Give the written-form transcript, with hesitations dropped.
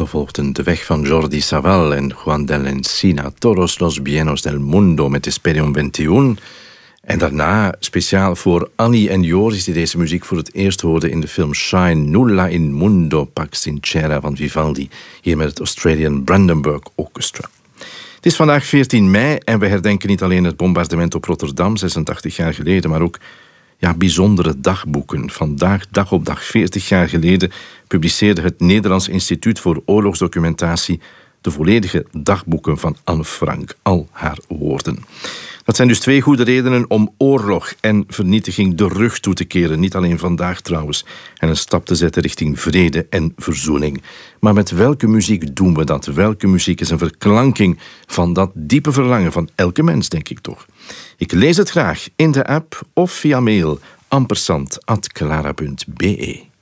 We volgden de weg van Jordi Savall en Juan del Encina, Todos los bienos del mundo met Hesperium 21. En daarna, speciaal voor Annie en Joris, die deze muziek voor het eerst hoorden in de film Shine, Nulla in Mundo Pax Sincera van Vivaldi, hier met het Australian Brandenburg Orchestra. Het is vandaag 14 mei en we herdenken niet alleen het bombardement op Rotterdam, 86 jaar geleden, maar ook bijzondere dagboeken. Vandaag, dag op dag, 40 jaar geleden, publiceerde het Nederlands Instituut voor Oorlogsdocumentatie de volledige dagboeken van Anne Frank, al haar woorden. Dat zijn dus 2 goede redenen om oorlog en vernietiging de rug toe te keren. Niet alleen vandaag trouwens. En een stap te zetten richting vrede en verzoening. Maar met welke muziek doen we dat? Welke muziek is een verklanking van dat diepe verlangen van elke mens, denk ik toch? Ik lees het graag in de app of via mail ampersand@clara.be.